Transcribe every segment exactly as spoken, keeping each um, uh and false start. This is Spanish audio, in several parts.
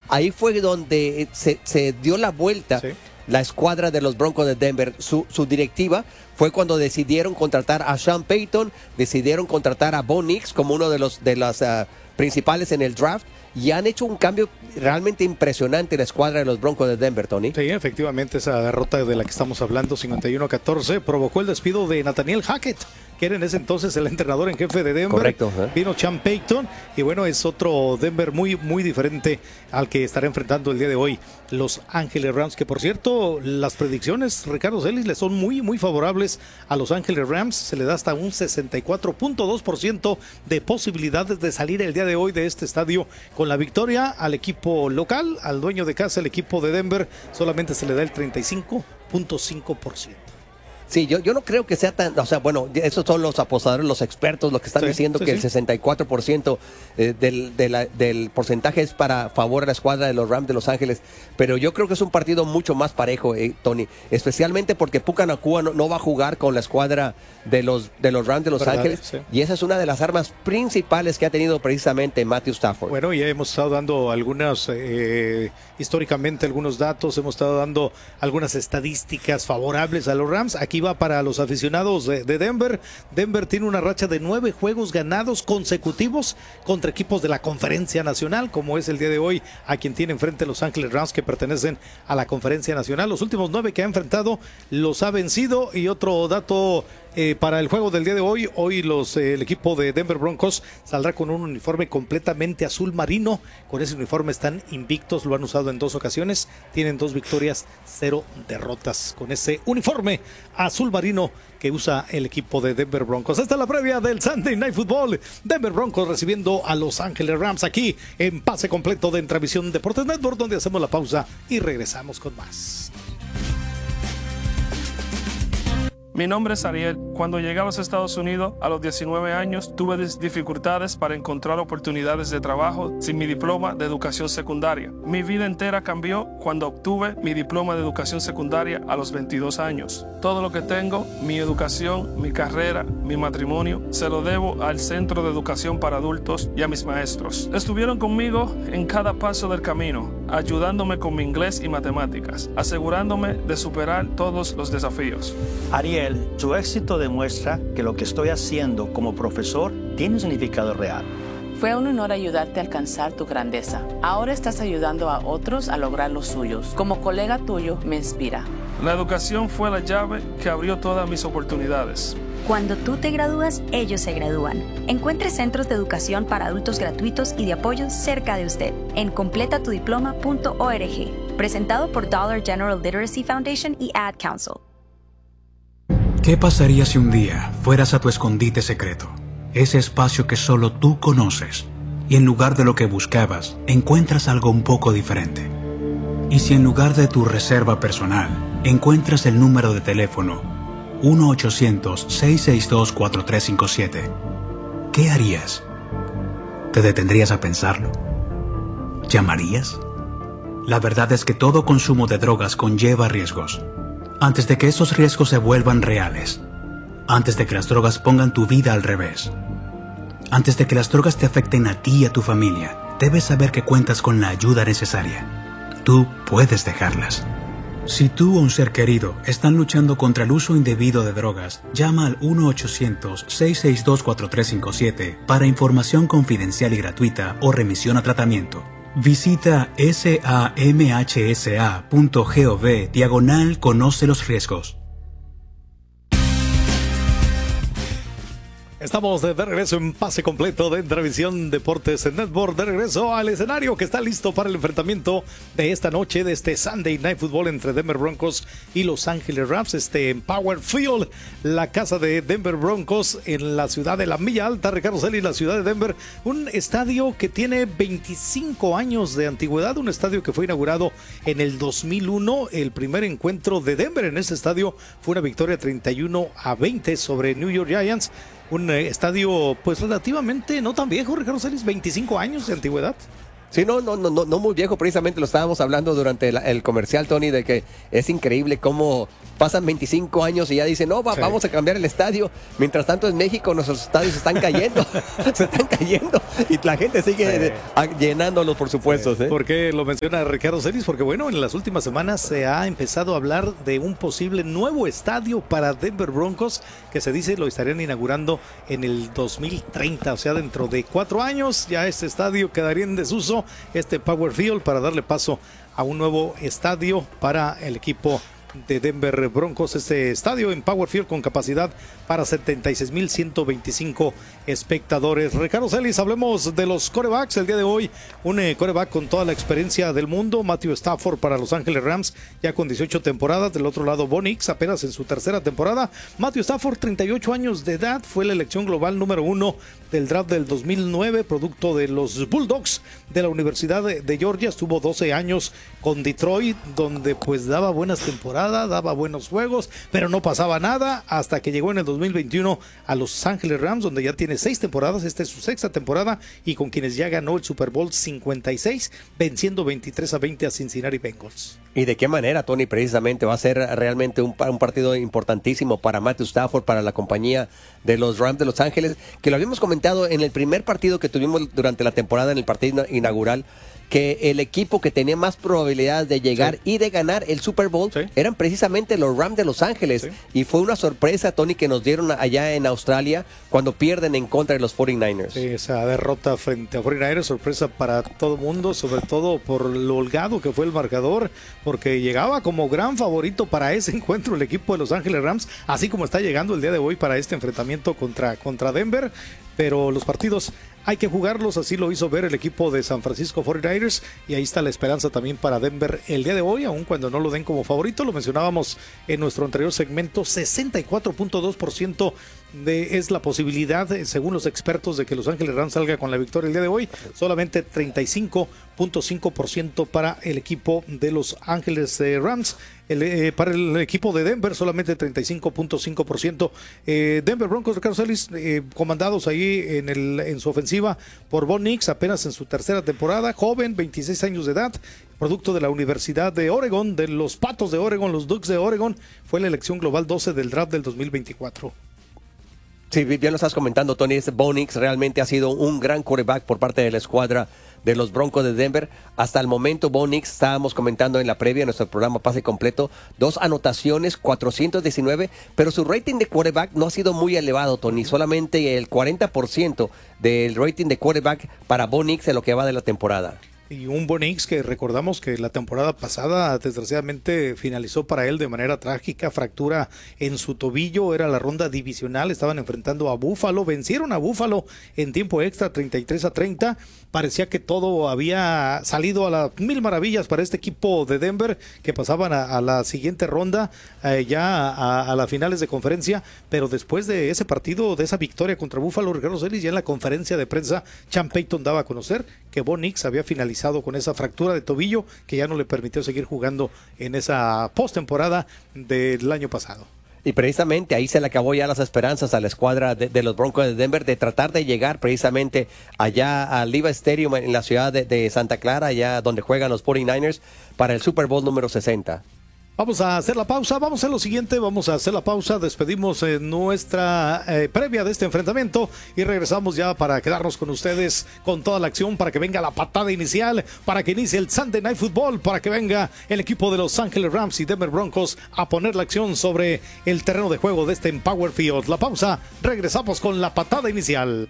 ahí fue donde se, se dio la vuelta. Sí. La escuadra de los Broncos de Denver, su, su directiva fue cuando decidieron contratar a Sean Payton, decidieron contratar a Bo Nix como uno de los de las uh, principales en el draft, y han hecho un cambio realmente impresionante en la escuadra de los Broncos de Denver, Tony. Sí, efectivamente, esa derrota de la que estamos hablando, cincuenta y uno a catorce, provocó el despido de Nathaniel Hackett, que era en ese entonces el entrenador en jefe de Denver. Correcto. ¿eh? Vino Sean Payton, y bueno, es otro Denver muy, muy diferente al que estará enfrentando el día de hoy los Ángeles Rams, que por cierto, las predicciones, Ricardo Celis, le son muy, muy favorables a los Ángeles Rams. Se le da hasta un sesenta y cuatro punto dos por ciento de posibilidades de salir el día de hoy de este estadio con la victoria. Al equipo local, al dueño de casa, el equipo de Denver, solamente se le da el treinta y cinco punto cinco por ciento. Sí, yo, yo no creo que sea tan, o sea, bueno, esos son los apostadores, los expertos, los que están sí, diciendo sí, que sí. el sesenta y cuatro por ciento eh, del, de la, del porcentaje es para favor de la escuadra de los Rams de Los Ángeles, pero yo creo que es un partido mucho más parejo, eh, Tony, especialmente porque Puka Nacua no, no va a jugar con la escuadra de los, de los Rams de Los ¿verdad? Ángeles, sí. y esa es una de las armas principales que ha tenido precisamente Matthew Stafford. Bueno, ya hemos estado dando algunas, eh, históricamente algunos datos, hemos estado dando algunas estadísticas favorables a los Rams. Aquí va para los aficionados de, de Denver. Denver tiene una racha de nueve juegos ganados consecutivos contra equipos de la Conferencia Nacional, como es el día de hoy, a quien tiene enfrente Los Ángeles Rams, que pertenecen a la Conferencia Nacional. Los últimos nueve que ha enfrentado los ha vencido. Y otro dato eh, para el juego del día de hoy, hoy los, eh, el equipo de Denver Broncos saldrá con un uniforme completamente azul marino. Con ese uniforme están invictos, lo han usado en dos ocasiones, tienen dos victorias, cero derrotas con ese uniforme azul marino que usa el equipo de Denver Broncos. Esta es la previa del Sunday Night Football. Denver Broncos recibiendo a Los Ángeles Rams aquí en Pase Completo de Entravisión Deportes Network, donde hacemos la pausa y regresamos con más. Mi nombre es Ariel. Cuando llegué a los Estados Unidos a los diecinueve años, tuve dificultades para encontrar oportunidades de trabajo sin mi diploma de educación secundaria. Mi vida entera cambió cuando obtuve mi diploma de educación secundaria a los veintidós años. Todo lo que tengo, mi educación, mi carrera, mi matrimonio, se lo debo al Centro de Educación para Adultos y a mis maestros. Estuvieron conmigo en cada paso del camino, ayudándome con mi inglés y matemáticas, asegurándome de superar todos los desafíos. Ariel, su éxito demuestra que lo que estoy haciendo como profesor tiene un significado real. Fue un honor ayudarte a alcanzar tu grandeza. Ahora estás ayudando a otros a lograr los suyos. Como colega tuyo, me inspira. La educación fue la llave que abrió todas mis oportunidades. Cuando tú te gradúas, ellos se gradúan. Encuentre centros de educación para adultos gratuitos y de apoyo cerca de usted en completa tu diploma punto org. Presentado por Dollar General Literacy Foundation y Ad Council. ¿Qué pasaría si un día fueras a tu escondite secreto? Ese espacio que solo tú conoces, y en lugar de lo que buscabas, encuentras algo un poco diferente. Y si en lugar de tu reserva personal, encuentras el número de teléfono uno ochocientos, seis seis dos, cuatro tres cinco siete, ¿qué harías? ¿Te detendrías a pensarlo? ¿Llamarías? La verdad es que todo consumo de drogas conlleva riesgos. Antes de que esos riesgos se vuelvan reales, antes de que las drogas pongan tu vida al revés, antes de que las drogas te afecten a ti y a tu familia, debes saber que cuentas con la ayuda necesaria. Tú puedes dejarlas. Si tú o un ser querido están luchando contra el uso indebido de drogas, llama al uno ochocientos, seis seis dos, cuatro tres cinco siete para información confidencial y gratuita o remisión a tratamiento. Visita samhsa punto gov diagonal conoce los riesgos. Estamos de regreso en Pase Completo de Entravisión Deportes Network, de regreso al escenario que está listo para el enfrentamiento de esta noche, de este Sunday Night Football entre Denver Broncos y Los Ángeles Rams, este en Power Field, la casa de Denver Broncos en la ciudad de la Milla Alta, Ricardo Celis, la ciudad de Denver, un estadio que tiene veinticinco años de antigüedad, un estadio que fue inaugurado en el dos mil uno, el primer encuentro de Denver en ese estadio fue una victoria treinta y uno a veinte sobre New York Giants. Un eh, estadio pues relativamente no tan viejo, Ricardo Celis, veinticinco años de antigüedad. Sí, no, no, no, no, no muy viejo, precisamente lo estábamos hablando durante el, el comercial, Tony, de que es increíble cómo pasan veinticinco años y ya dicen, no, va, sí. vamos a cambiar el estadio. Mientras tanto en México nuestros estadios están cayendo, se están cayendo y la gente sigue sí. de, a, llenándolos, por supuesto. Sí. ¿eh? ¿Por qué lo menciona Ricardo Celis? Porque bueno, en las últimas semanas se ha empezado a hablar de un posible nuevo estadio para Denver Broncos, que se dice lo estarían inaugurando en el dos mil treinta, o sea, dentro de cuatro años ya este estadio quedaría en desuso, este Power Field, para darle paso a un nuevo estadio para el equipo de Denver Broncos. Este estadio en Power Field con capacidad para setenta y seis mil ciento veinticinco espectadores. Ricardo Celis, hablemos de los quarterbacks. El día de hoy, un eh, quarterback con toda la experiencia del mundo, Matthew Stafford para Los Ángeles Rams, ya con dieciocho temporadas. Del otro lado, Bo Nix, apenas en su tercera temporada. Matthew Stafford, treinta y ocho años de edad, fue la elección global número uno del draft del dos mil nueve, producto de los Bulldogs de la Universidad de, de Georgia. Estuvo doce años con Detroit, donde pues daba buenas temporadas, daba buenos juegos, pero no pasaba nada hasta que llegó en el dos mil veintiuno a Los Ángeles Rams, donde ya tiene seis temporadas. Esta es su sexta temporada y con quienes ya ganó el Super Bowl cincuenta y seis, venciendo veintitrés a veinte a Cincinnati Bengals. ¿Y de qué manera, Tony? Precisamente va a ser realmente un, un partido importantísimo para Matthew Stafford, para la compañía de los Rams de Los Ángeles, que lo habíamos comentado en el primer partido que tuvimos durante la temporada, en el partido inaugural, que el equipo que tenía más probabilidades de llegar sí. y de ganar el Super Bowl sí. eran precisamente los Rams de Los Ángeles. Sí. Y fue una sorpresa, Tony, que nos dieron allá en Australia cuando pierden en contra de los cuarenta y nueve ers. Sí, esa derrota frente a cuarenta y nueve ers, sorpresa para todo el mundo, sobre todo por lo holgado que fue el marcador, porque llegaba como gran favorito para ese encuentro el equipo de Los Ángeles Rams, así como está llegando el día de hoy para este enfrentamiento contra, contra Denver. Pero los partidos hay que jugarlos, así lo hizo ver el equipo de San Francisco cuarenta y nueve ers, y ahí está la esperanza también para Denver el día de hoy, aun cuando no lo den como favorito. Lo mencionábamos en nuestro anterior segmento, sesenta y cuatro punto dos por ciento de, es la posibilidad, según los expertos, de que Los Ángeles Rams salga con la victoria el día de hoy. Solamente treinta y cinco punto cinco por ciento para el equipo de Los Ángeles eh, Rams. El, eh, para el equipo de Denver, solamente treinta y cinco punto cinco por ciento. Eh, Denver Broncos, Ricardo Celis, eh, comandados ahí en, el, en su ofensiva por Bo Nix, apenas en su tercera temporada, joven, veintiséis años de edad, producto de la Universidad de Oregon, de los Patos de Oregon, los Ducks de Oregon. Fue la elección global doce del draft del dos mil veinticuatro. Sí, bien lo estás comentando, Tony. Este Bo Nix realmente ha sido un gran quarterback por parte de la escuadra de los Broncos de Denver. Hasta el momento, Bo Nix, estábamos comentando en la previa, en nuestro programa Pase Completo, dos anotaciones, cuatrocientos diecinueve, pero su rating de quarterback no ha sido muy elevado, Tony. Solamente el cuarenta por ciento del rating de quarterback para Bo Nix en lo que va de la temporada. Y un Bo Nix que recordamos que la temporada pasada desgraciadamente finalizó para él de manera trágica, fractura en su tobillo, era la ronda divisional, estaban enfrentando a Buffalo, vencieron a Buffalo en tiempo extra treinta y tres a treinta, parecía que todo había salido a las mil maravillas para este equipo de Denver, que pasaban a, a la siguiente ronda, eh, ya a, a las finales de conferencia, pero después de ese partido, de esa victoria contra Buffalo, Ricardo Celis, ya en la conferencia de prensa, Sean Payton daba a conocer que Bo Nix había finalizado con esa fractura de tobillo que ya no le permitió seguir jugando en esa postemporada del año pasado. Y precisamente ahí se le acabó ya las esperanzas a la escuadra de, de los Broncos de Denver de tratar de llegar precisamente allá al Levi's Stadium en la ciudad de, de Santa Clara, allá donde juegan los cuarenta y nueve ers, para el Super Bowl número sesenta. Vamos a hacer la pausa, vamos a hacer lo siguiente, vamos a hacer la pausa, despedimos eh, nuestra eh, previa de este enfrentamiento y regresamos ya para quedarnos con ustedes con toda la acción, para que venga la patada inicial, para que inicie el Sunday Night Football, para que venga el equipo de Los Ángeles Rams y Denver Broncos a poner la acción sobre el terreno de juego de este Empower Field. La pausa, regresamos con la patada inicial.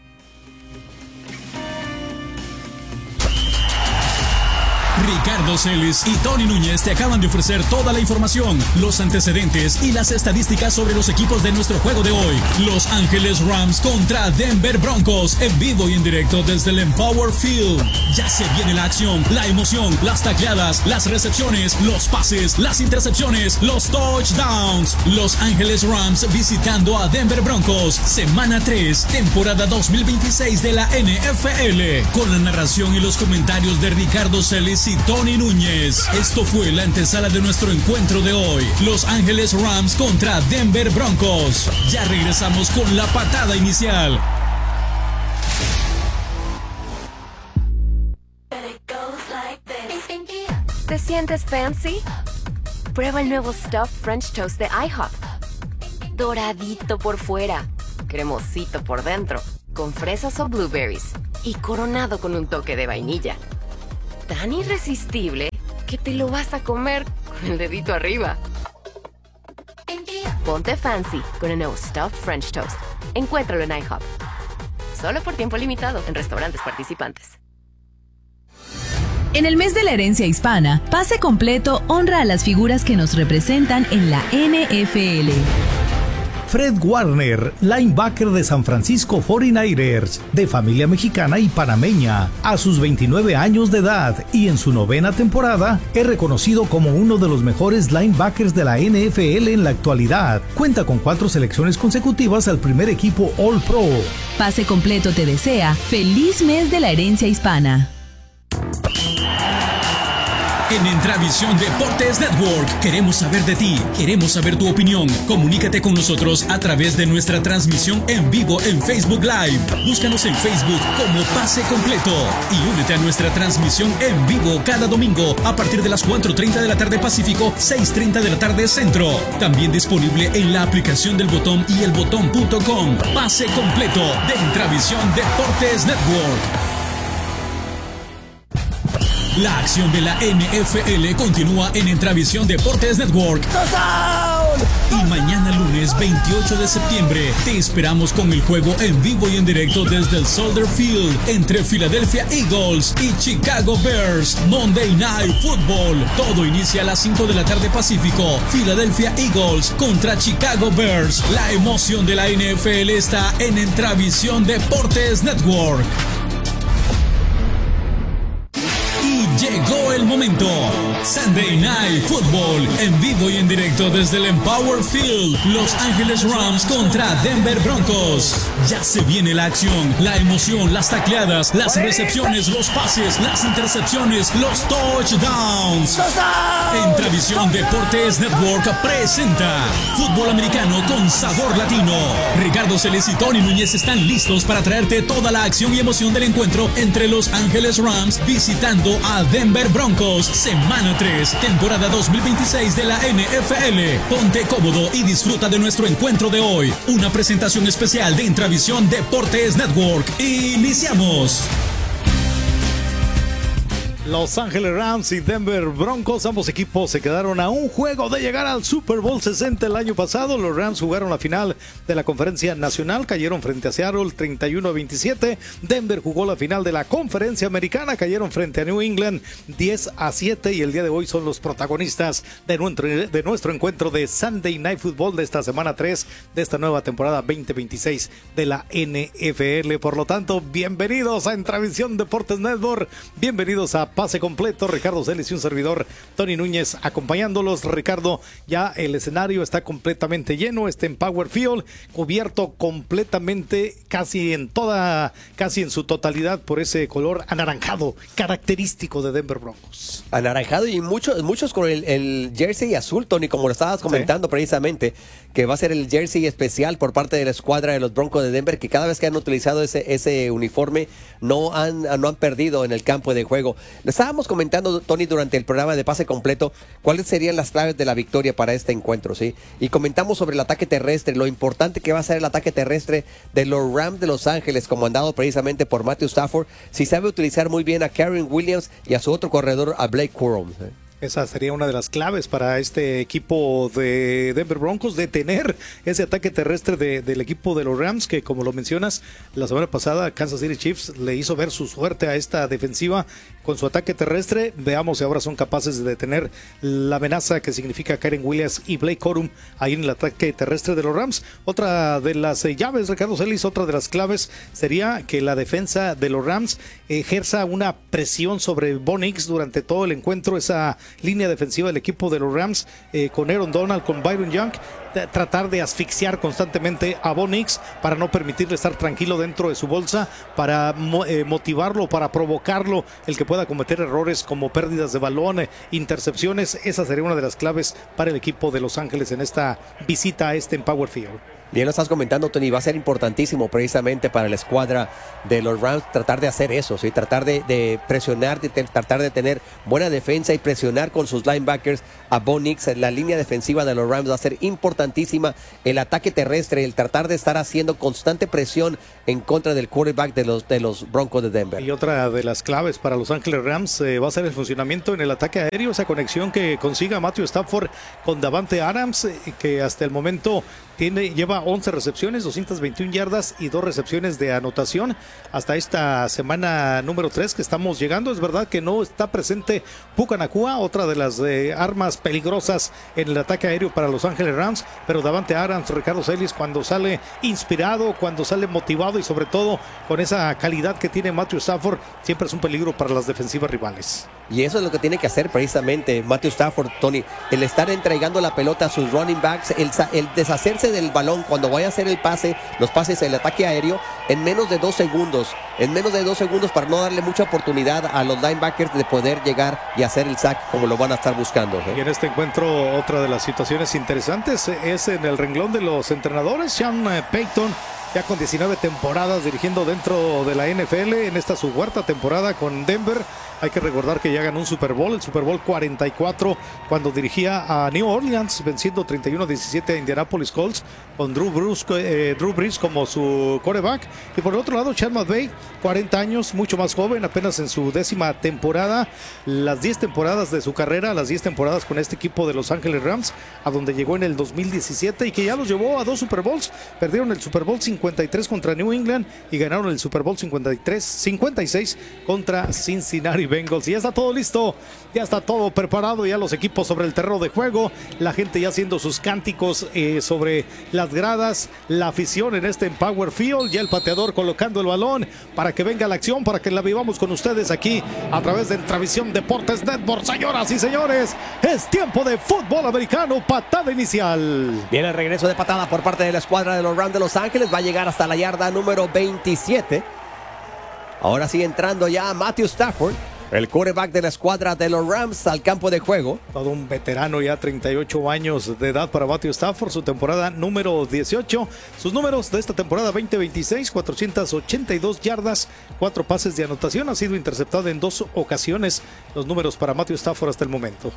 Ricardo Celis y Tony Núñez te acaban de ofrecer toda la información, los antecedentes y las estadísticas sobre los equipos de nuestro juego de hoy. Los Ángeles Rams contra Denver Broncos, en vivo y en directo desde el Empower Field. Ya se viene la acción, la emoción, las tacleadas, las recepciones, los pases, las intercepciones, los touchdowns. Los Ángeles Rams visitando a Denver Broncos, semana tres, temporada dos mil veintiséis de la N F L, con la narración y los comentarios de Ricardo Celis y Tony Núñez. Esto fue la antesala de nuestro encuentro de hoy. Los Ángeles Rams contra Denver Broncos. Ya regresamos con la patada inicial. Let it go. ¿Te sientes fancy? Prueba el nuevo Stuffed French Toast de IHOP. Doradito por fuera, cremosito por dentro, con fresas o blueberries y coronado con un toque de vainilla. Tan irresistible que te lo vas a comer con el dedito arriba. Ponte fancy con el nuevo Stuffed French Toast. Encuéntralo en IHOP. Solo por tiempo limitado en restaurantes participantes. En el mes de la herencia hispana, Pase Completo honra a las figuras que nos representan en la N F L. Fred Warner, linebacker de San Francisco cuarenta y nueve ers, de familia mexicana y panameña, a sus veintinueve años de edad y en su novena temporada, es reconocido como uno de los mejores linebackers de la N F L en la actualidad. Cuenta con cuatro selecciones consecutivas al primer equipo All Pro. Pase Completo te desea feliz mes de la herencia hispana. En Entravisión Deportes Network queremos saber de ti, queremos saber tu opinión. Comunícate con nosotros a través de nuestra transmisión en vivo en Facebook Live. Búscanos en Facebook como Pase Completo y únete a nuestra transmisión en vivo cada domingo a partir de las cuatro treinta de la tarde Pacífico, seis treinta de la tarde Centro. También disponible en la aplicación del Botón y el botón punto com. Pase Completo de Entravisión Deportes Network. La acción de la N F L continúa en Entravisión Deportes Network. Y mañana lunes veintiocho de septiembre te esperamos con el juego en vivo y en directo desde el Soldier Field entre Philadelphia Eagles y Chicago Bears. Monday Night Football. Todo inicia a las cinco de la tarde Pacífico. Philadelphia Eagles contra Chicago Bears. La emoción de la N F L está en Entravisión Deportes Network. Llegó el momento. Sunday Night Football en vivo y en directo desde el Empower Field. Los Ángeles Rams contra Denver Broncos. Ya se viene la acción, la emoción, las tacleadas, las recepciones, los pases, las intercepciones, los touchdowns. Entravisión Deportes Network presenta Fútbol Americano con sabor latino. Ricardo Celis y Tony Núñez están listos para traerte toda la acción y emoción del encuentro entre Los Ángeles Rams visitando a Denver Broncos, semana tres, temporada dos mil veintiséis de la N F L. Ponte cómodo y disfruta de nuestro encuentro de hoy. Una presentación especial de Entravisión Deportes Network. ¡Iniciamos! Los Ángeles Rams y Denver Broncos, ambos equipos se quedaron a un juego de llegar al Super Bowl sesenta el año pasado. Los Rams jugaron la final de la Conferencia Nacional, cayeron frente a Seattle treinta y uno a veintisiete. Denver jugó la final de la Conferencia Americana, cayeron frente a New England diez a siete y el día de hoy son los protagonistas de nuestro, de nuestro encuentro de Sunday Night Football de esta semana tres de esta nueva temporada veinte veintiséis de la N F L. Por lo tanto, bienvenidos a Entravisión Deportes Network, bienvenidos a Pase Completo. Ricardo Celis y un servidor, Tony Núñez, acompañándolos. Ricardo, ya el escenario está completamente lleno, está en Power Field, cubierto completamente, casi en toda, casi en su totalidad por ese color anaranjado, característico de Denver Broncos. Anaranjado y muchos, muchos con el, el jersey azul, Tony, como lo estabas comentando sí. precisamente, que va a ser el jersey especial por parte de la escuadra de los Broncos de Denver, que cada vez que han utilizado ese, ese uniforme no han, no han perdido en el campo de juego. Le estábamos comentando, Tony, durante el programa de Pase Completo, cuáles serían las claves de la victoria para este encuentro, ¿sí? Y comentamos sobre el ataque terrestre, lo importante que va a ser el ataque terrestre de los Rams de Los Ángeles, comandado precisamente por Matthew Stafford, si sabe utilizar muy bien a Karen Williams y a su otro corredor, a Blake Corum, ¿sí? Esa sería una de las claves para este equipo de Denver Broncos, de tener ese ataque terrestre de, del equipo de los Rams, que como lo mencionas, la semana pasada Kansas City Chiefs le hizo ver su suerte a esta defensiva con su ataque terrestre. Veamos si ahora son capaces de detener la amenaza que significa Karen Williams y Blake Corum ahí en el ataque terrestre de los Rams. Otra de las eh, llaves, Ricardo Celis, otra de las claves sería que la defensa de los Rams ejerza una presión sobre Bo Nix durante todo el encuentro, esa línea defensiva del equipo de los Rams eh, con Aaron Donald, con Byron Young, de tratar de asfixiar constantemente a Bo Nix para no permitirle estar tranquilo dentro de su bolsa, para eh, motivarlo, para provocarlo, el que pueda cometer errores como pérdidas de balón, eh, intercepciones. Esa sería una de las claves para el equipo de Los Ángeles en esta visita a este Empower Field. Bien lo estás comentando, Tony, va a ser importantísimo precisamente para la escuadra de los Rams tratar de hacer eso, ¿sí? Tratar de, de presionar, de te, tratar de tener buena defensa y presionar con sus linebackers a Bo Nix. La línea defensiva de los Rams va a ser importantísima. El ataque terrestre, el tratar de estar haciendo constante presión en contra del quarterback de los, de los Broncos de Denver. Y otra de las claves para Los Ángeles Rams eh, va a ser el funcionamiento en el ataque aéreo, esa conexión que consiga Matthew Stafford con Davante Adams, eh, que hasta el momento tiene, lleva once recepciones, doscientas veintiuna yardas y dos recepciones de anotación hasta esta semana número tres que estamos llegando. Es verdad que no está presente Puka Nacua, otra de las eh, armas peligrosas en el ataque aéreo para Los Ángeles Rams, pero Davante Adams, Ricardo Celis, cuando sale inspirado, cuando sale motivado y sobre todo con esa calidad que tiene Matthew Stafford, siempre es un peligro para las defensivas rivales. Y eso es lo que tiene que hacer precisamente Matthew Stafford, Tony, el estar entregando la pelota a sus running backs, el, el deshacerse del balón cuando vaya a hacer el pase, los pases, el ataque aéreo, en menos de dos segundos, en menos de dos segundos para no darle mucha oportunidad a los linebackers de poder llegar y hacer el sack como lo van a estar buscando, ¿eh? Y en este encuentro, otra de las situaciones interesantes es en el renglón de los entrenadores. Sean Payton, ya con diecinueve temporadas dirigiendo dentro de la N F L, en esta su cuarta temporada con Denver. Hay que recordar que ya ganó un Super Bowl, el Super Bowl cuarenta y cuatro, cuando dirigía a New Orleans, venciendo treinta y uno a diecisiete a Indianapolis Colts, con Drew Brees, eh, Drew Brees como su quarterback. Y por el otro lado, Sean McVay, cuarenta años, mucho más joven, apenas en su décima temporada. Las diez temporadas de su carrera, las diez temporadas con este equipo de Los Ángeles Rams, a donde llegó en el dos mil diecisiete y que ya los llevó a dos Super Bowls. Perdieron el Super Bowl cincuenta y tres contra New England y ganaron el Super Bowl cincuenta y tres, cincuenta y seis contra Cincinnati Bengals. Y ya está todo listo, ya está todo preparado, ya los equipos sobre el terreno de juego, la gente ya haciendo sus cánticos eh, sobre las gradas, la afición en este Empower Field, ya el pateador colocando el balón para que venga la acción, para que la vivamos con ustedes aquí a través de Travisión Deportes Network. Señoras y señores, es tiempo de fútbol americano, patada inicial. Viene el regreso de patada por parte de la escuadra de los Rams de Los Ángeles, va a llegar hasta la yarda número veintisiete. Ahora sí entrando ya Matthew Stafford, el quarterback de la escuadra de los Rams, al campo de juego. Todo un veterano ya, treinta y ocho años de edad para Matthew Stafford, su temporada número dieciocho. Sus números de esta temporada veinte veintiséis, cuatrocientas ochenta y dos yardas, cuatro pases de anotación. Ha sido interceptado en dos ocasiones. Los números para Matthew Stafford hasta el momento.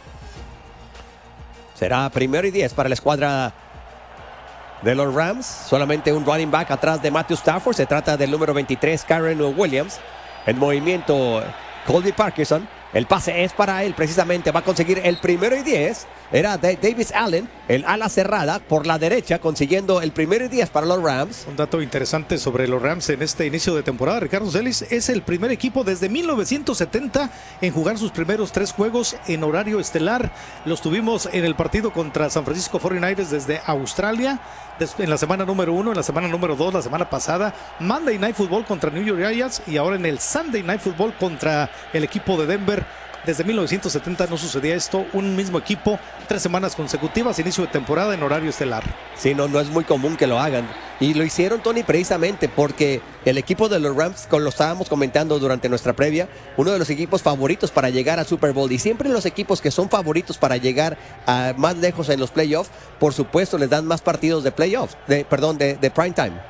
Será primero y diez para la escuadra de los Rams. Solamente un running back atrás de Matthew Stafford. Se trata del número veintitrés, Karen Williams. En movimiento, Colby Parkinson. El pase es para él, precisamente va a conseguir el primero y diez. Era de Davis Allen, el ala cerrada por la derecha, consiguiendo el primero y diez para los Rams. Un dato interesante sobre los Rams en este inicio de temporada, Ricardo Celis, es el primer equipo desde mil novecientos setenta en jugar sus primeros tres juegos en horario estelar. Los tuvimos en el partido contra San Francisco cuarenta y nueve ers desde Australia, en la semana número uno, en la semana número dos, la semana pasada, Monday Night Football contra New York Giants y ahora en el Sunday Night Football contra el equipo de Denver. Desde mil novecientos setenta no sucedía esto, un mismo equipo, tres semanas consecutivas, inicio de temporada en horario estelar. Sí, no, no es muy común que lo hagan. Y lo hicieron, Tony, precisamente porque el equipo de los Rams, como lo estábamos comentando durante nuestra previa, uno de los equipos favoritos para llegar a Super Bowl. Y siempre los equipos que son favoritos para llegar a más lejos en los playoffs, por supuesto, les dan más partidos de playoffs, de, perdón, de, de prime time.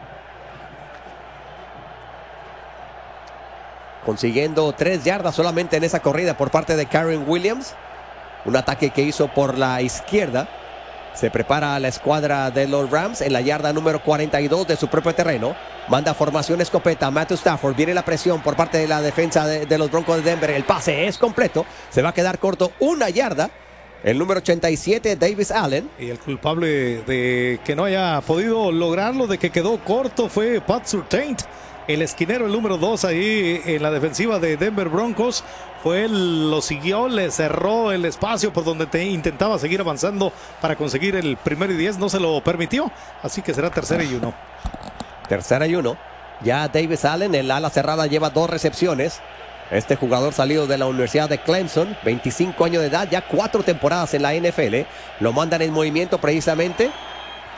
Consiguiendo tres yardas solamente en esa corrida por parte de Karen Williams. Un ataque que hizo por la izquierda. Se prepara la escuadra de los Rams en la yarda número cuarenta y dos de su propio terreno. Manda formación escopeta. Matthew Stafford. Viene la presión por parte de la defensa de, de los Broncos de Denver. El pase es completo. Se va a quedar corto una yarda. El número ochenta y siete, Davis Allen. Y el culpable de que no haya podido lograrlo, de que quedó corto, fue Pat Surtain. El esquinero, el número dos ahí en la defensiva de Denver Broncos. Fue él, lo siguió, le cerró el espacio por donde te intentaba seguir avanzando para conseguir el primero y diez. No se lo permitió, así que será tercera y uno. Tercera y uno. Ya Davis Allen, el ala cerrada, lleva dos recepciones. Este jugador salido de la Universidad de Clemson, veinticinco años de edad, ya cuatro temporadas en la N F L. Lo mandan en movimiento precisamente.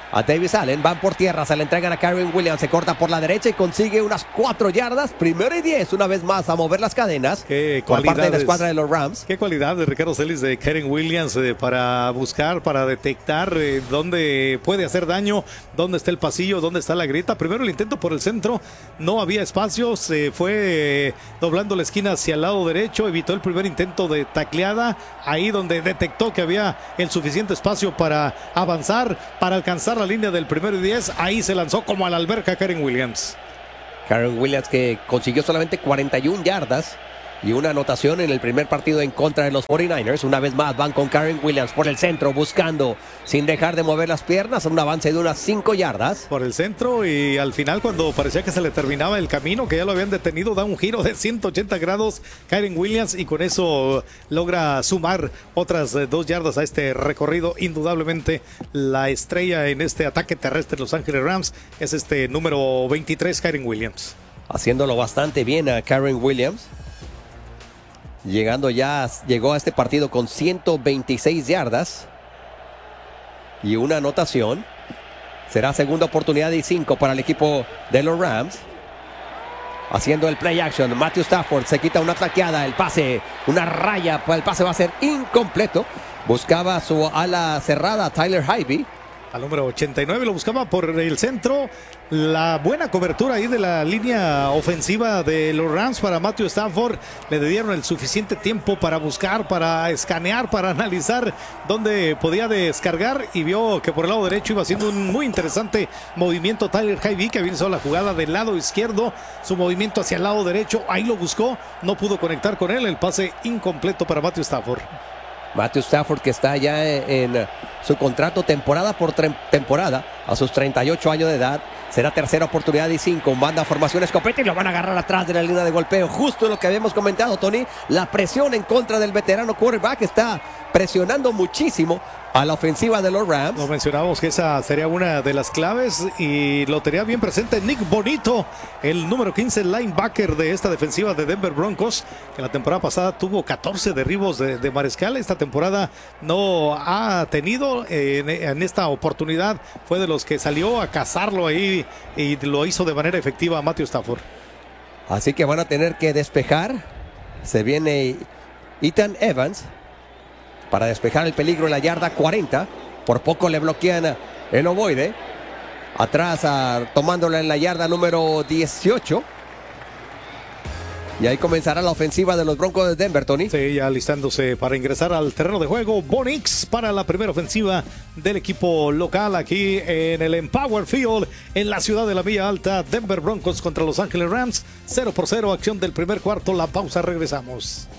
a Davis Allen. Van por tierra, se le entregan a Kyren Williams. Se corta por la derecha y consigue unas cuatro yardas. Primero y diez, una vez más a mover las cadenas. Qué por parte de la escuadra de los Rams. Qué cualidad de Ricardo Celis, de Kyren Williams, eh, para buscar, para detectar eh, dónde puede hacer daño, dónde está el pasillo, dónde está la grieta. Primero el intento por el centro, no había espacio, se fue eh, doblando la esquina hacia el lado derecho, evitó el primer intento de tacleada, ahí donde detectó que había el suficiente espacio para avanzar, para alcanzar la línea del primero y diez. Ahí se lanzó como a la alberca Kyren Williams. Kyren Williams, que consiguió solamente cuarenta y una yardas y una anotación en el primer partido en contra de los cuarenta y nueve ers. Una vez más van con Kyren Williams por el centro, buscando, sin dejar de mover las piernas, un avance de unas cinco yardas. Por el centro, y al final, cuando parecía que se le terminaba el camino, que ya lo habían detenido, da un giro de ciento ochenta grados Kyren Williams, y con eso logra sumar otras eh, dos yardas a este recorrido. Indudablemente la estrella en este ataque terrestre de Los Ángeles Rams es este número veintitrés, Kyren Williams. Haciéndolo bastante bien a Kyren Williams. Llegando ya, llegó a este partido con ciento veintiséis yardas y una anotación. Será segunda oportunidad y cinco para el equipo de los Rams. Haciendo el play action, Matthew Stafford se quita una tacleada, el pase, una raya, el pase va a ser incompleto. Buscaba su ala cerrada, Tyler Higbee. Al número ochenta y nueve, lo buscaba por el centro. La buena cobertura ahí de la línea ofensiva de los Rams para Matthew Stafford. Le dieron el suficiente tiempo para buscar, para escanear, para analizar dónde podía descargar, y vio que por el lado derecho iba haciendo un muy interesante movimiento Tyler Higbee, que había iniciado la jugada del lado izquierdo. Su movimiento hacia el lado derecho, ahí lo buscó, no pudo conectar con él. El pase incompleto para Matthew Stafford. Matthew Stafford, que está ya en su contrato temporada por temporada a sus treinta y ocho años de edad. Será tercera oportunidad y cinco. Manda formación escopeta y lo van a agarrar atrás de la línea de golpeo. Justo lo que habíamos comentado, Tony. La presión en contra del veterano quarterback está presionando muchísimo a la ofensiva de los Rams. Lo mencionábamos que esa sería una de las claves, y lo tenía bien presente Nick Bonito, el número quince linebacker de esta defensiva de Denver Broncos, que la temporada pasada tuvo catorce derribos de, de mariscal. Esta temporada no ha tenido, eh, en, en esta oportunidad fue de los que salió a cazarlo ahí y lo hizo de manera efectiva a Matthew Stafford. Así que van a tener que despejar. Se viene Ethan Evans para despejar el peligro en la yarda cuarenta. Por poco le bloquean el ovoide. Atrás, a, tomándola en la yarda número dieciocho. Y ahí comenzará la ofensiva de los Broncos de Denver, Tony. Sí, ya alistándose para ingresar al terreno de juego Bo Nix para la primera ofensiva del equipo local aquí en el Empower Field en la ciudad de la Villa Alta. Denver Broncos contra Los Ángeles Rams, cero por cero, acción del primer cuarto. La pausa, regresamos.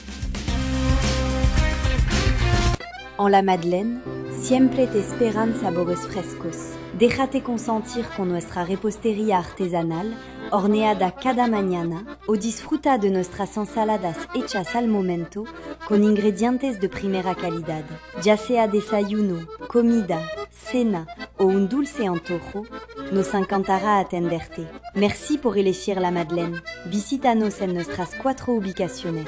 En la Madeleine, siempre te esperan sabores frescos. Déjate consentir con nuestra repostería artesanal, horneada cada mañana, o disfruta de nuestras ensaladas hechas al momento con ingredientes de primera calidad. Ya sea desayuno, comida, cena o un dulce antojo, nos encantará atenderte. Merci por elegir la Madeleine. Visítanos en nuestras cuatro ubicaciones.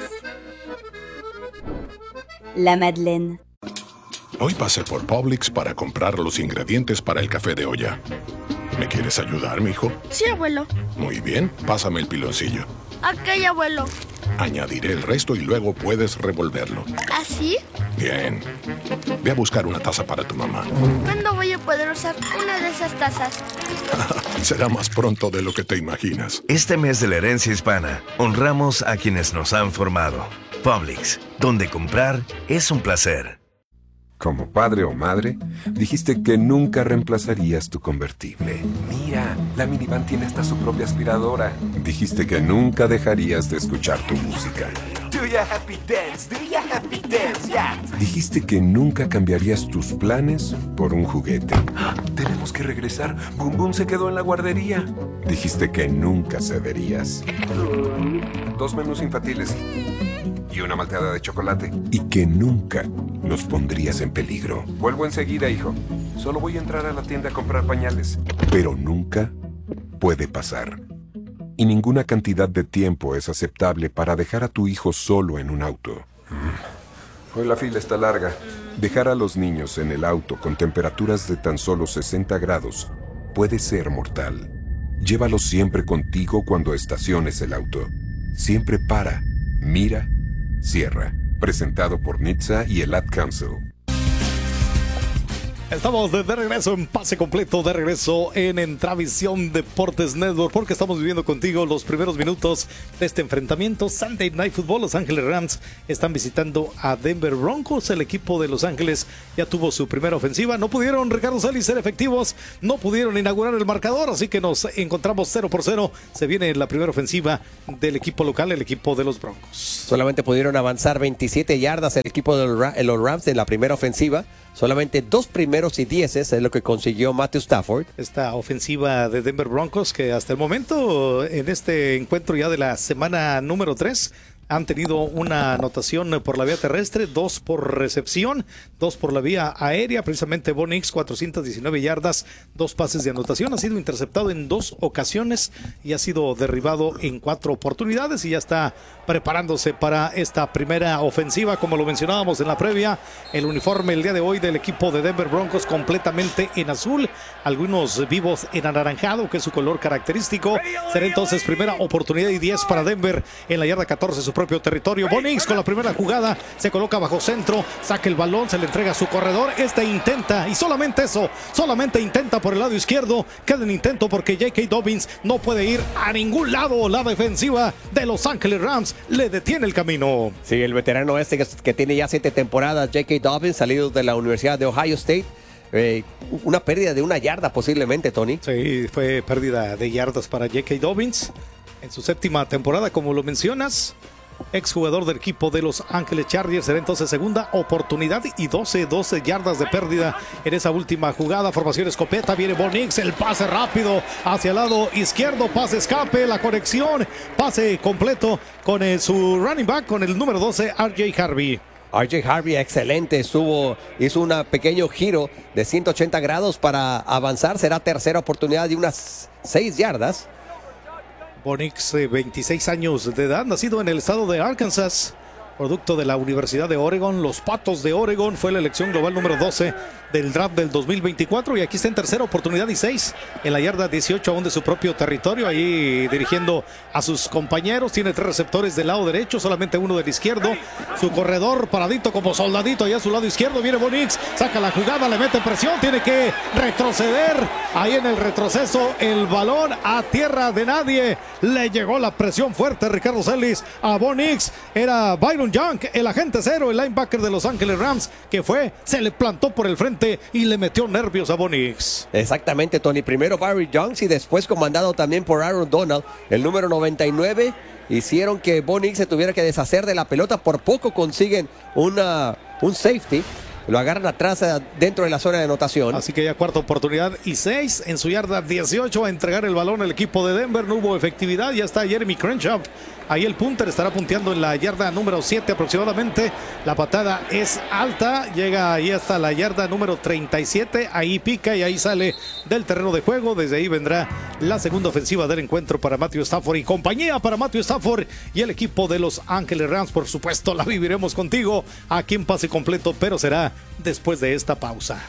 La Madeleine. Hoy pasé por Publix para comprar los ingredientes para el café de olla. ¿Me quieres ayudar, mijo? Sí, abuelo. Muy bien, pásame el piloncillo. Ok, abuelo. Añadiré el resto y luego puedes revolverlo. ¿Así? Bien. Ve a buscar una taza para tu mamá. ¿Cuándo voy a poder usar una de esas tazas? Será más pronto de lo que te imaginas. Este mes de la herencia hispana, honramos a quienes nos han formado. Publix, donde comprar es un placer. Como padre o madre, dijiste que nunca reemplazarías tu convertible. Mira, la minivan tiene hasta su propia aspiradora. Dijiste que nunca dejarías de escuchar tu música. Do your happy dance, do your happy dance, yeah. Dijiste que nunca cambiarías tus planes por un juguete. Tenemos que regresar. Boom Boom se quedó en la guardería. Dijiste que nunca cederías. Dos menús infantiles y una malteada de chocolate. Y que nunca nos pondrías en peligro. Vuelvo enseguida, hijo. Solo voy a entrar a la tienda a comprar pañales. Pero nunca puede pasar. Y ninguna cantidad de tiempo es aceptable para dejar a tu hijo solo en un auto. Hoy la fila está larga. Dejar a los niños en el auto con temperaturas de tan solo sesenta grados puede ser mortal. Llévalos siempre contigo cuando estaciones el auto. Siempre para, mira, cierra. Presentado por N H T S A y el Ad Council. Estamos de, de regreso en Pase Completo, de regreso en Entravisión Deportes Network, porque estamos viviendo contigo los primeros minutos de este enfrentamiento. Sunday Night Football, Los Ángeles Rams están visitando a Denver Broncos. El equipo de Los Ángeles ya tuvo su primera ofensiva. No pudieron, Ricardo Celis, ser efectivos, no pudieron inaugurar el marcador, así que nos encontramos cero por cero. Se viene la primera ofensiva del equipo local, el equipo de los Broncos. Solamente pudieron avanzar veintisiete yardas el equipo de los Rams en la primera ofensiva. Solamente dos primeros y dieces es lo que consiguió Matthew Stafford. Esta ofensiva de Denver Broncos, que hasta el momento, en este encuentro ya de la semana número tres, han tenido una anotación por la vía terrestre, dos por recepción, dos por la vía aérea. Precisamente Bo Nix, cuatrocientas diecinueve yardas, dos pases de anotación. Ha sido interceptado en dos ocasiones y ha sido derribado en cuatro oportunidades y ya está preparándose para esta primera ofensiva. Como lo mencionábamos en la previa, el uniforme el día de hoy del equipo de Denver Broncos completamente en azul, algunos vivos en anaranjado, que es su color característico. Será entonces primera oportunidad y diez para Denver en la yarda catorce, su propio territorio. Bo Nix con la primera jugada se coloca bajo centro, saca el balón, se le entrega a su corredor. Este intenta, y solamente eso, solamente intenta por el lado izquierdo. Queda en intento porque J K. Dobbins no puede ir a ningún lado. La defensiva de Los Ángeles Rams le detiene el camino. Sí, el veterano este que, que tiene ya siete temporadas, J K. Dobbins, salido de la Universidad de Ohio State. Eh, una pérdida de una yarda posiblemente, Tony. Sí, fue pérdida de yardas para J K. Dobbins en su séptima temporada, como lo mencionas. Exjugador del equipo de Los Ángeles Chargers. Será entonces segunda oportunidad y doce, doce yardas de pérdida en esa última jugada. Formación escopeta, viene Bo Nix, el pase rápido hacia el lado izquierdo, pase escape, la conexión, pase completo con el, su running back, con el número doce, R J Harvey. R J Harvey, excelente, estuvo, hizo un pequeño giro de ciento ochenta grados para avanzar. Será tercera oportunidad de unas seis yardas. Bo Nix, eh, veintiséis años de edad, nacido en el estado de Arkansas, producto de la Universidad de Oregon. Los Patos de Oregon, fue la elección global número doce del draft del dos mil veinticuatro, y aquí está en tercera oportunidad y seis en la yarda dieciocho, aún de su propio territorio, ahí dirigiendo a sus compañeros. Tiene tres receptores del lado derecho, solamente uno del izquierdo. Su corredor paradito como soldadito allá a su lado izquierdo. Viene Bo Nix, saca la jugada, le mete presión, tiene que retroceder. Ahí en el retroceso, el balón a tierra de nadie. Le llegó la presión fuerte, Ricardo Celis, a Bo Nix. Era Byron Young, el agente cero, el linebacker de Los Ángeles Rams, que fue, se le plantó por el frente y le metió nervios a Bo Nix. Exactamente, Tony. Primero Barry Jones y después, comandado también por Aaron Donald, el número noventa y nueve, hicieron que Bo Nix se tuviera que deshacer de la pelota. Por poco consiguen una, un safety. Lo agarran atrás, dentro de la zona de anotación. Así que ya cuarta oportunidad y seis en su yarda dieciocho a entregar el balón al equipo de Denver. No hubo efectividad. Ya está Jeremy Crenshaw. Ahí el punter estará punteando en la yarda número siete aproximadamente. La patada es alta. Llega ahí hasta la yarda número treinta y siete. Ahí pica y ahí sale del terreno de juego. Desde ahí vendrá la segunda ofensiva del encuentro para Matthew Stafford y compañía. Para Matthew Stafford y el equipo de Los Ángeles Rams. Por supuesto, la viviremos contigo aquí en Pase Completo, pero será después de esta pausa.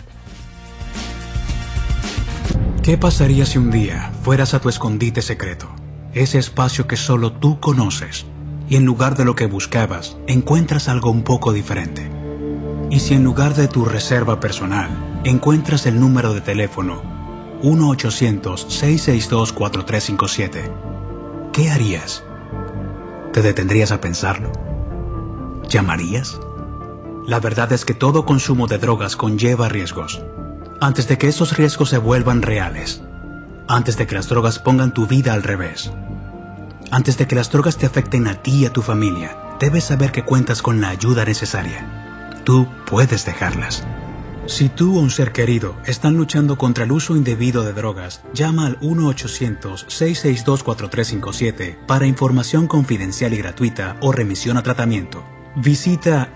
¿Qué pasaría si un día fueras a tu escondite secreto? Ese espacio que solo tú conoces, y en lugar de lo que buscabas, encuentras algo un poco diferente. Y si en lugar de tu reserva personal, encuentras el número de teléfono uno ochocientos, seis seis dos, cuatro tres cinco siete, ¿qué harías? ¿Te detendrías a pensarlo? ¿Llamarías? La verdad es que todo consumo de drogas conlleva riesgos. Antes de que esos riesgos se vuelvan reales, antes de que las drogas pongan tu vida al revés, antes de que las drogas te afecten a ti y a tu familia, debes saber que cuentas con la ayuda necesaria. Tú puedes dejarlas. Si tú o un ser querido están luchando contra el uso indebido de drogas, llama al uno ochocientos, seis seis dos, cuatro tres cinco siete para información confidencial y gratuita o remisión a tratamiento. Visita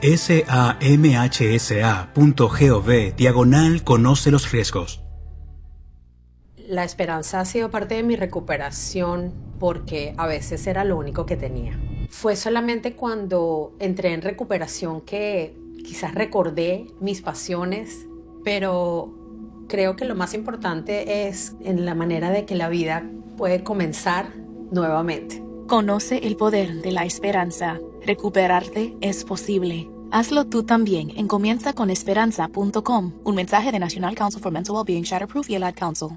samhsa.gov diagonal conoce los riesgos. La esperanza ha sido parte de mi recuperación porque a veces era lo único que tenía. Fue solamente cuando entré en recuperación que, quizás recordé mis pasiones, pero creo que lo más importante es en la manera de que la vida puede comenzar nuevamente. Conoce el poder de la esperanza. Recuperarte es posible. Hazlo tú también en comienza con esperanza punto com. Un mensaje de National Council for Mental Wellbeing, Shatterproof y el Ad Council.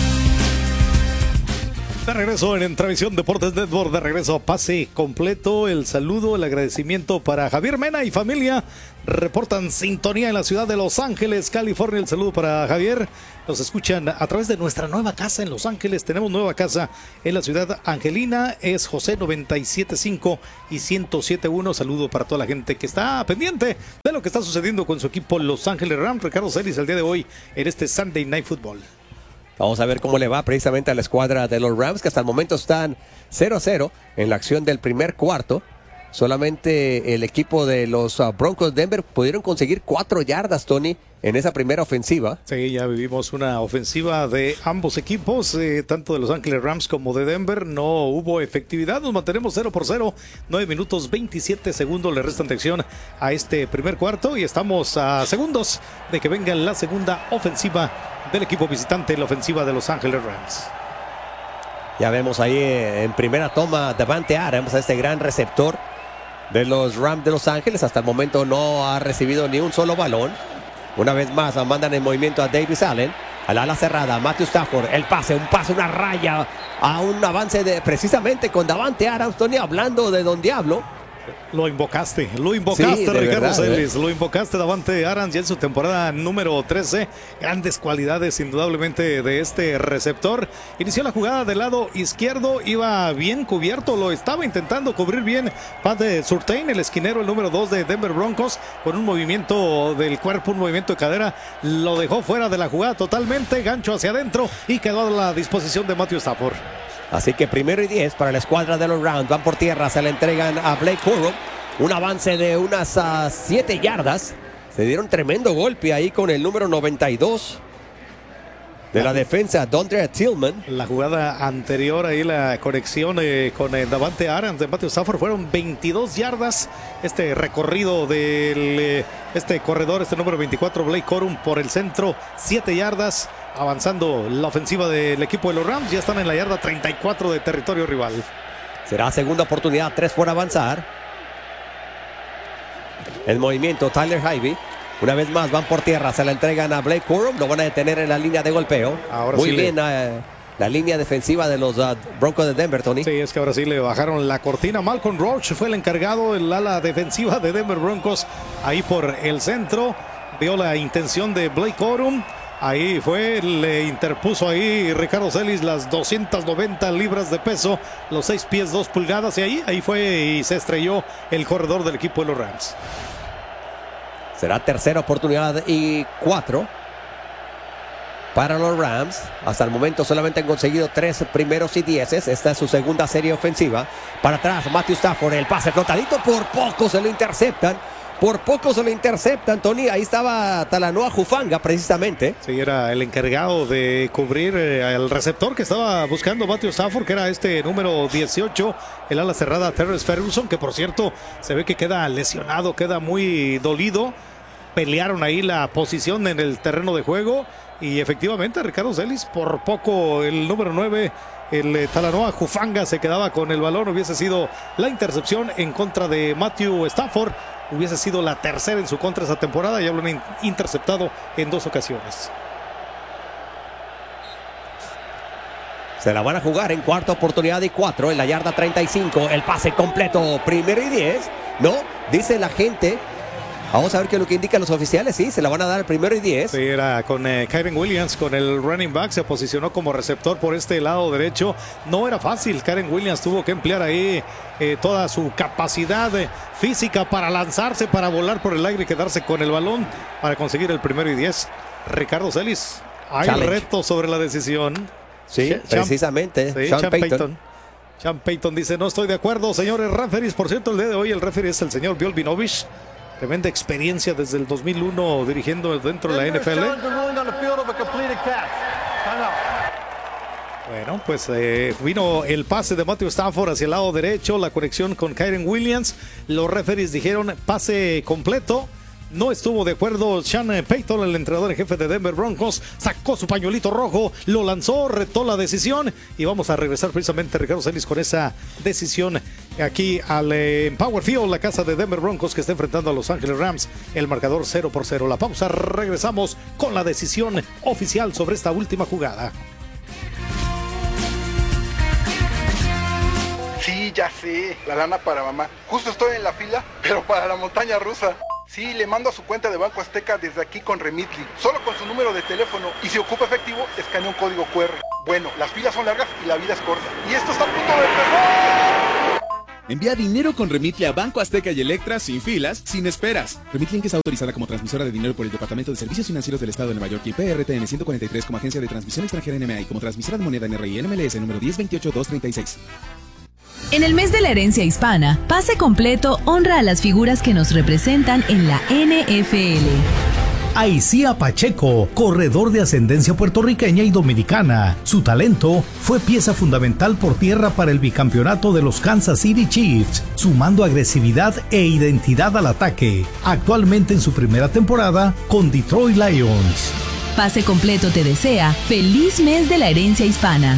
De regreso en Entravisión Deportes Network, de regreso a Pase Completo. El saludo, el agradecimiento para Javier Mena y familia. Reportan sintonía en la ciudad de Los Ángeles, California. El saludo para Javier. Nos escuchan a través de nuestra nueva casa en Los Ángeles. Tenemos nueva casa en la ciudad angelina. Es José noventa y siete punto cinco y ciento siete punto uno. Saludo para toda la gente que está pendiente de lo que está sucediendo con su equipo Los Ángeles Rams. Ricardo Celis el día de hoy en este Sunday Night Football. Vamos a ver cómo le va precisamente a la escuadra de los Rams, que hasta el momento están cero a cero en la acción del primer cuarto. Solamente el equipo de los uh, Broncos de Denver pudieron conseguir cuatro yardas, Tony, en esa primera ofensiva. Sí, ya vivimos una ofensiva de ambos equipos, eh, tanto de Los Ángeles Rams como de Denver. No hubo efectividad, nos mantenemos cero por cero. nueve minutos veintisiete segundos le restan de acción a este primer cuarto y estamos a segundos de que venga la segunda ofensiva del equipo visitante, la ofensiva de Los Ángeles Rams. Ya vemos ahí en primera toma Davante Adams, a este gran receptor de los Rams de Los Ángeles. Hasta el momento no ha recibido ni un solo balón. Una vez más mandan en movimiento a Davis Allen, al ala cerrada, Matthew Stafford, el pase, un pase, una raya, a un avance de precisamente con Davante Adams, Tony, hablando de Don Diablo. Lo invocaste, lo invocaste, sí, Ricardo verdad, Celis, ¿eh? Lo invocaste, Davante Adams, ya en su temporada número trece. Grandes cualidades, indudablemente, de este receptor. Inició la jugada del lado izquierdo, iba bien cubierto, lo estaba intentando cubrir bien Pat Surtain, el esquinero, el número dos de Denver Broncos, con un movimiento del cuerpo, un movimiento de cadera, lo dejó fuera de la jugada totalmente, gancho hacia adentro y quedó a la disposición de Matthew Stafford. Así que primero y diez para la escuadra de los Rams. Van por tierra, se le entregan a Blake Corum. Un avance de unas siete uh, yardas. Se dieron tremendo golpe ahí con el número noventa y dos de la defensa, Dondre Tillman. La jugada anterior, ahí la conexión eh, con eh, Davante Adams de Matthew Stafford, fueron veintidós yardas. Este recorrido del eh, este corredor, este número veinticuatro, Blake Corum, por el centro, siete yardas. Avanzando la ofensiva del equipo de los Rams, ya están en la yarda treinta y cuatro de territorio rival. Será segunda oportunidad, tres por avanzar. El movimiento, Tyler Higbee. Una vez más van por tierra, se la entregan a Blake Corum, lo van a detener en la línea de golpeo. Ahora Muy sí bien le... uh, la línea defensiva de los uh, Broncos de Denver, Tony. Sí, es que ahora sí le bajaron la cortina. Malcolm Roach fue el encargado, el ala defensiva de Denver Broncos, ahí por el centro. Vio la intención de Blake Corum. Ahí fue, le interpuso ahí Ricardo Celis las doscientas noventa libras de peso, los seis pies dos pulgadas, y ahí, ahí fue y se estrelló el corredor del equipo de los Rams. Será tercera oportunidad y cuatro para los Rams. Hasta el momento solamente han conseguido tres primeros y dieces. Esta es su segunda serie ofensiva. Para atrás, Matthew Stafford, el pase flotadito, por poco se lo interceptan. Por poco se lo interceptan, Tony. Ahí estaba Talanoa Hufanga, precisamente. Sí, era el encargado de cubrir eh, al receptor que estaba buscando Matthew Stafford, que era este número dieciocho, el ala cerrada Terrence Ferguson, que por cierto se ve que queda lesionado, queda muy dolido. Pelearon ahí la posición en el terreno de juego y efectivamente Ricardo Celis, por poco el número nueve, el eh, Talanoa Hufanga, se quedaba con el balón. Hubiese sido la intercepción en contra de Matthew Stafford. Hubiese sido la tercera en su contra esa temporada. Ya lo han interceptado en dos ocasiones. Se la van a jugar en cuarta oportunidad y cuatro en la yarda treinta y cinco. El pase completo, primero y diez. No, dice la gente. Vamos a ver qué es lo que indican los oficiales. Sí, se la van a dar el primero y diez. Sí, era con eh, Kyren Williams, con el running back. Se posicionó como receptor por este lado derecho. No era fácil. Kyren Williams tuvo que emplear ahí eh, toda su capacidad eh, física para lanzarse, para volar por el aire y quedarse con el balón para conseguir el primero y diez. Ricardo Celis, hay Challenge. Reto sobre la decisión. Sí, Ch precisamente. Sí, Sean, Sean Payton. Payton. Sean Payton dice, no estoy de acuerdo, señores referees. Por cierto, el día de hoy el referee es el señor Bill Vinovich. Tremenda experiencia desde el dos mil uno dirigiendo dentro de la N F L. Bueno, pues eh, vino el pase de Matthew Stafford hacia el lado derecho, la conexión con Kyren Williams. Los referees dijeron pase completo. No estuvo de acuerdo Sean Payton, el entrenador en jefe de Denver Broncos. Sacó su pañuelito rojo, lo lanzó, retó la decisión. Y vamos a regresar precisamente, Ricardo Celis, con esa decisión aquí al eh, Power Field, la casa de Denver Broncos, que está enfrentando a Los Ángeles Rams. El marcador cero por cero. La pausa, regresamos con la decisión oficial sobre esta última jugada. Sí, ya sé, la lana para mamá. Justo estoy en la fila, pero para la montaña rusa. Sí, le mando a su cuenta de Banco Azteca desde aquí con Remitly, solo con su número de teléfono, y si ocupa efectivo, escanea un código cu erre. Bueno, las filas son largas y la vida es corta. Y esto está a punto de empezar. Envía dinero con Remitly a Banco Azteca y Electra sin filas, sin esperas. Remitly Inc está autorizada como transmisora de dinero por el Departamento de Servicios Financieros del Estado de Nueva York y P R T N ciento cuarenta y tres como agencia de transmisión extranjera N M A y como transmisora de moneda N R I N M L S número diez veintiocho dos treinta y seis. En el mes de la herencia hispana, Pase Completo honra a las figuras que nos representan en la N F L. Aicía Pacheco, corredor de ascendencia puertorriqueña y dominicana. Su talento fue pieza fundamental por tierra para el bicampeonato de los Kansas City Chiefs, sumando agresividad e identidad al ataque. Actualmente en su primera temporada con Detroit Lions. Pase Completo te desea feliz mes de la herencia hispana.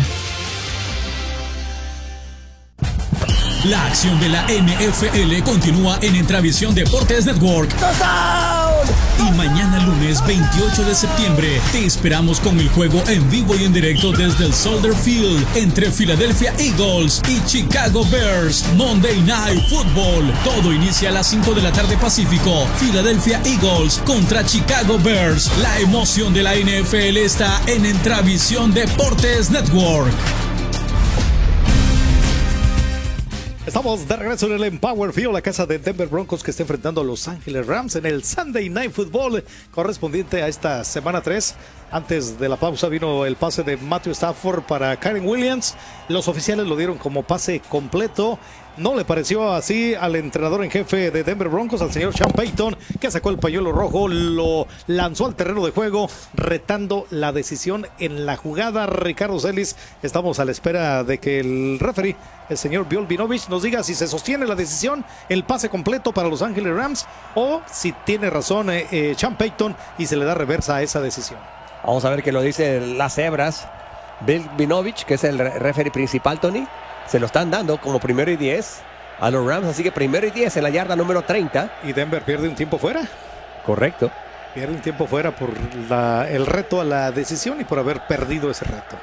La acción de la N F L continúa en Entravisión Deportes Network. Y mañana lunes veintiocho de septiembre te esperamos con el juego en vivo y en directo desde el Soldier Field entre Philadelphia Eagles y Chicago Bears. Monday Night Football. Todo inicia a las cinco de la tarde Pacífico. Philadelphia Eagles contra Chicago Bears. La emoción de la N F L está en Entravisión Deportes Network. Estamos de regreso en el Empower Field, la casa de Denver Broncos que está enfrentando a Los Ángeles Rams en el Sunday Night Football correspondiente a esta semana tres. Antes de la pausa vino el pase de Matthew Stafford para Kyren Williams. Los oficiales lo dieron como pase completo. No le pareció así al entrenador en jefe de Denver Broncos, al señor Sean Payton, que sacó el pañuelo rojo, lo lanzó al terreno de juego, retando la decisión en la jugada. Ricardo Celis, estamos a la espera de que el referee, el señor Bill Vinovich, nos diga si se sostiene la decisión, el pase completo para Los Ángeles Rams, o si tiene razón eh, eh, Sean Payton y se le da reversa a esa decisión. Vamos a ver qué lo dice las cebras. Bill Vinovich, que es el referee principal, Tony. Se lo están dando como primero y diez a los Rams, así que primero y diez en la yarda número treinta. ¿Y Denver pierde un tiempo fuera? Correcto. Pierde un tiempo fuera por la, el reto a la decisión y por haber perdido ese reto.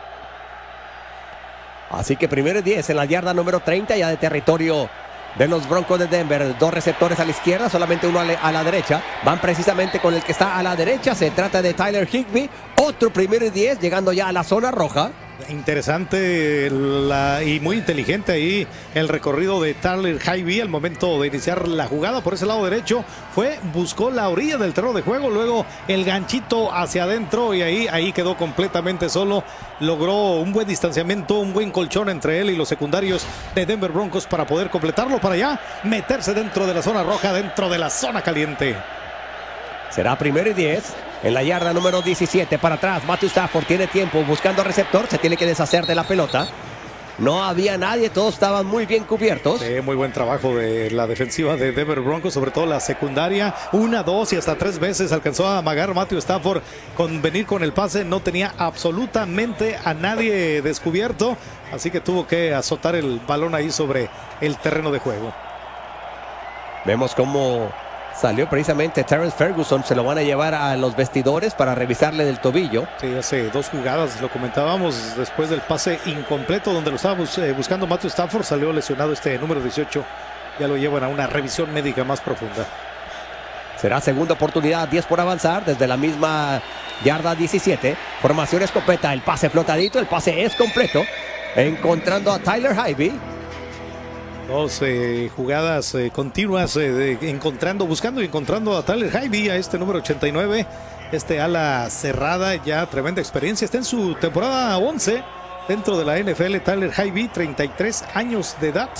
Así que primero y diez en la yarda número treinta ya de territorio de los Broncos de Denver. Dos receptores a la izquierda, solamente uno a la, a la derecha. Van precisamente con el que está a la derecha. Se trata de Tyler Higbee. Otro primero y diez llegando ya a la zona roja. Interesante la, y muy inteligente ahí el recorrido de Tyler Higbee al momento de iniciar la jugada por ese lado derecho. Fue, buscó la orilla del terreno de juego, luego el ganchito hacia adentro y ahí, ahí quedó completamente solo. Logró un buen distanciamiento, un buen colchón entre él y los secundarios de Denver Broncos para poder completarlo para allá, meterse dentro de la zona roja, dentro de la zona caliente. Será primero y diez en la yarda número diecisiete. Para atrás, Matthew Stafford tiene tiempo buscando receptor. Se tiene que deshacer de la pelota. No había nadie, todos estaban muy bien cubiertos. Sí, muy buen trabajo de la defensiva de Denver Broncos, sobre todo la secundaria. Una, dos y hasta tres veces alcanzó a amagar Matthew Stafford con venir con el pase. No tenía absolutamente a nadie descubierto, así que tuvo que azotar el balón ahí sobre el terreno de juego. Vemos cómo salió precisamente Terrence Ferguson. Se lo van a llevar a los vestidores para revisarle del tobillo. Sí, hace dos jugadas lo comentábamos después del pase incompleto donde lo estaba bus eh, buscando Matthew Stafford. Salió lesionado este número dieciocho. Ya lo llevan a una revisión médica más profunda. Será segunda oportunidad, diez por avanzar desde la misma yarda diecisiete. Formación escopeta, el pase flotadito, el pase es completo. Encontrando a Tyler Higbee. Dos eh, jugadas eh, continuas, eh, de, encontrando, buscando y encontrando a Tyler Higbee, a este número ochenta y nueve, este ala cerrada, ya tremenda experiencia, está en su temporada once dentro de la N F L. Tyler Higbee, treinta y tres años de edad.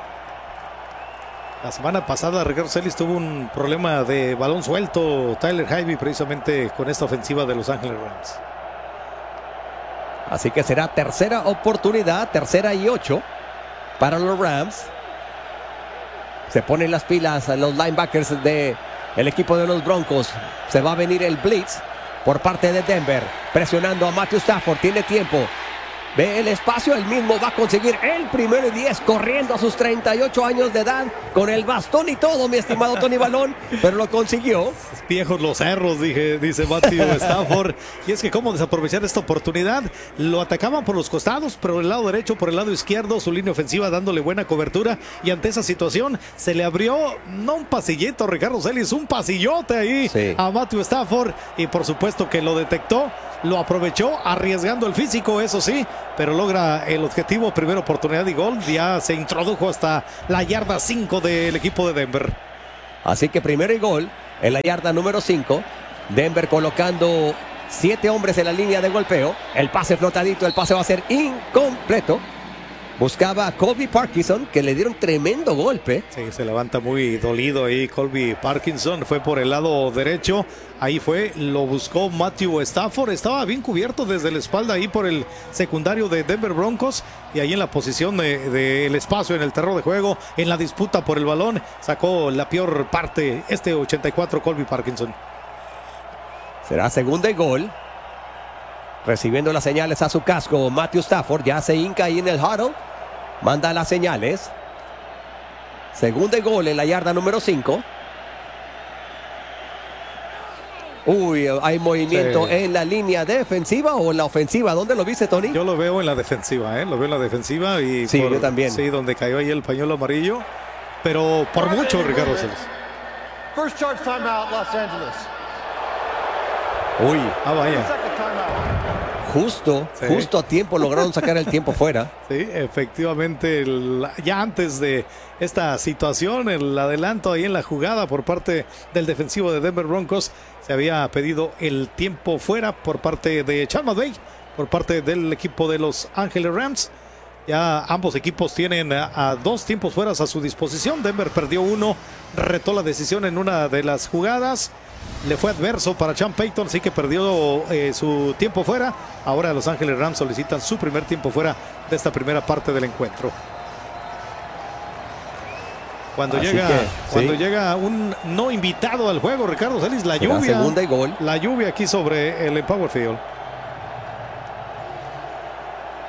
La semana pasada Ricardo Celis tuvo un problema de balón suelto, Tyler Higbee, precisamente con esta ofensiva de Los Ángeles Rams. Así que será tercera oportunidad, tercera y ocho para los Rams. Se ponen las pilas a los linebackers de el equipo de los Broncos. Se va a venir el blitz por parte de Denver, presionando a Matthew Stafford. Tiene tiempo, ve el espacio, él mismo va a conseguir el primero y diez, corriendo a sus treinta y ocho años de edad, con el bastón y todo, mi estimado Tony Balón, pero lo consiguió. Viejos los cerros, dije, dice Matthew Stafford. Y es que cómo desaprovechar esta oportunidad. Lo atacaban por los costados, por el lado derecho, por el lado izquierdo, su línea ofensiva dándole buena cobertura. Y ante esa situación se le abrió, no un pasillito, Ricardo Celis, un pasillote ahí sí. a Matthew Stafford. Y por supuesto que lo detectó, lo aprovechó, arriesgando el físico, eso sí, pero logra el objetivo, primera oportunidad y gol. Ya se introdujo hasta la yarda cinco del equipo de Denver. Así que primero y gol en la yarda número cinco. Denver colocando siete hombres en la línea de golpeo. El pase flotadito, el pase va a ser incompleto. Buscaba a Colby Parkinson, que le dieron tremendo golpe. Sí, se levanta muy dolido ahí Colby Parkinson. Fue por el lado derecho. Ahí fue, lo buscó Matthew Stafford. Estaba bien cubierto desde la espalda ahí por el secundario de Denver Broncos. Y ahí en la posición del de, de espacio, en el terreno de juego, en la disputa por el balón, sacó la peor parte este ochenta y cuatro Colby Parkinson. Será segunda y gol. Recibiendo las señales a su casco, Matthew Stafford ya se hinca ahí en el huddle. Manda las señales. Segunda y gol en la yarda número cinco. Uy, hay movimiento sí. en la línea defensiva o en la ofensiva. ¿Dónde lo viste, Tony? Yo lo veo en la defensiva, ¿eh? Lo veo en la defensiva. Y sí, por, yo también. Sí, donde cayó ahí el pañuelo amarillo. Pero por mucho, Ricardo Celis. First charge timeout, Los Angeles. Uy. Ah, vaya. Justo, sí. justo a tiempo lograron sacar el tiempo fuera. Sí, efectivamente, el, ya antes de esta situación, el adelanto ahí en la jugada por parte del defensivo de Denver Broncos, se había pedido el tiempo fuera por parte de Sean McVay, por parte del equipo de Los Ángeles Rams. Ya ambos equipos tienen a, a dos tiempos fuera a su disposición. Denver perdió uno, retó la decisión en una de las jugadas. Le fue adverso para Sean Payton, así que perdió eh, su tiempo fuera. Ahora Los Ángeles Rams solicitan su primer tiempo fuera de esta primera parte del encuentro. Cuando así llega que, cuando sí. llega un no invitado al juego, Ricardo Celis, la lluvia. Segunda y gol. La lluvia aquí sobre el Empower Field.